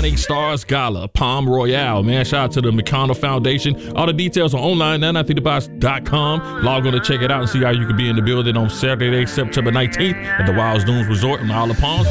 Shining Stars Gala, Palm Royale, man. Shout out to the McConnell Foundation. All the details are online, 993thebox.com. Log on to check it out and see how you can be in the building on Saturday, September 19th at the Wild Dunes Resort in Isle of Palms.